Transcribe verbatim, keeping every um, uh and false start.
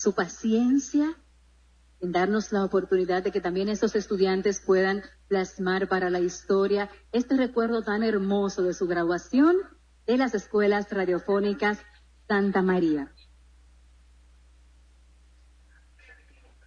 su paciencia en darnos la oportunidad de que también estos estudiantes puedan plasmar para la historia este recuerdo tan hermoso de su graduación de las escuelas radiofónicas Santa María.